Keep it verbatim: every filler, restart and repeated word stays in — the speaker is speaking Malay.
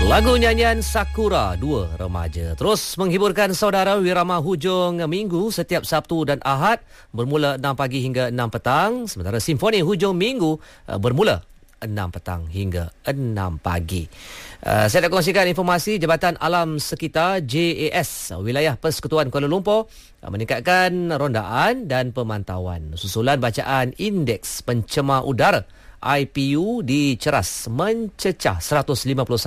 Lagu nyanyian Sakura, dua remaja. Terus menghiburkan saudara wirama hujung minggu setiap Sabtu dan Ahad bermula enam pagi hingga enam petang. Sementara Simfoni hujung minggu bermula enam petang hingga enam pagi. Uh, saya nak kongsikan informasi Jabatan Alam Sekitar J A S Wilayah Persekutuan Kuala Lumpur uh, meningkatkan rondaan dan pemantauan susulan bacaan Indeks Pencemar Udara I P U di Ceras mencecah seratus lima puluh satu